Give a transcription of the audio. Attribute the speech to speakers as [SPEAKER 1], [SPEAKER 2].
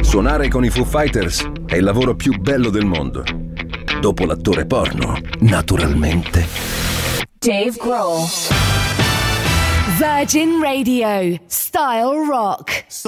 [SPEAKER 1] Suonare con i Foo Fighters è il lavoro più bello del mondo. Dopo l'attore porno, naturalmente.
[SPEAKER 2] Dave Grohl. Virgin Radio. Style Rock.